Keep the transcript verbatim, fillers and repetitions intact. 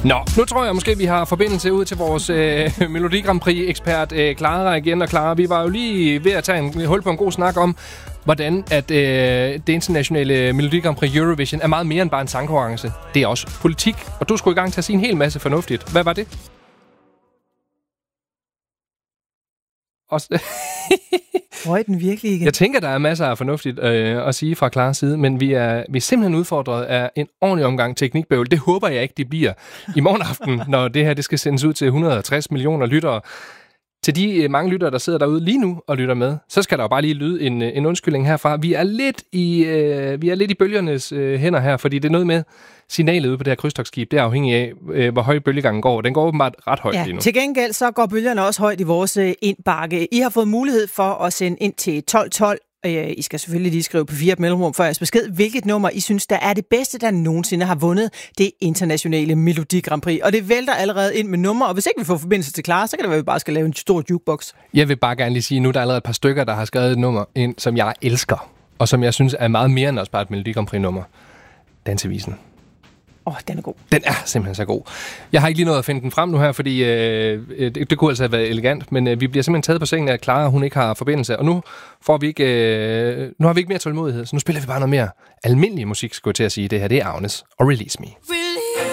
Nå, nu tror jeg måske, vi har forbindelse ud til vores øh, Melodi Grand Prix-ekspert øh, Clara igen. Og Clara, vi var jo lige ved at tage en hul på en god snak om, hvordan at øh, det internationale Melodi Grand Prix Eurovision er meget mere end bare en sangkonkurrence. Det er også politik, og du skulle i gang til at sige en hel masse fornuftigt. Hvad var det? Også Røg den virkelig igen? Jeg tænker, der er masser af fornuftigt øh, at sige fra Klares side, men vi er, vi er simpelthen udfordret af en ordentlig omgang teknikbøvl. Det håber jeg ikke, det bliver i morgen aften, når det her det skal sendes ud til et hundrede og tres millioner lyttere. Til de øh, mange lyttere, der sidder derude lige nu og lytter med, så skal der jo bare lige lyde en, en undskyldning herfra. Vi er lidt i, øh, vi er lidt i bølgernes øh, hænder her, fordi det er noget med signalet ude på det her krydstogtskib. Det er afhængigt af, øh, hvor høj bølgegangen går. Den går åbenbart ret højt ja, lige nu. Til gengæld så går bølgerne også højt i vores øh, indbakke. I har fået mulighed for at sende ind til tolv tolv. Øh, I skal selvfølgelig lige skrive på fire mellemrum for jeres besked, hvilket nummer I synes, der er det bedste, der nogensinde har vundet det internationale Melodi Grand Prix. Og det vælter allerede ind med nummer, og hvis ikke vi får forbindelse til Clara, så kan det være, at vi bare skal lave en stor jukebox. Jeg vil bare gerne lige sige, nu der er allerede et par stykker, der har skrevet et nummer ind, som jeg elsker, og som jeg synes er meget mere end også bare et Melodi Grand Prix-nummer. Dansevisen. Åh, oh, den er god. Den er simpelthen så god. Jeg har ikke lige nået at finde den frem nu her, fordi øh, det, det kunne altså have været elegant, men øh, vi bliver simpelthen taget på sengen af, at Clara, hun ikke har forbindelse, og nu får vi ikke, øh, nu har vi ikke mere tålmodighed, så nu spiller vi bare noget mere almindelig musik, skulle jeg til at sige. Det her, det er Agnes og Release Me.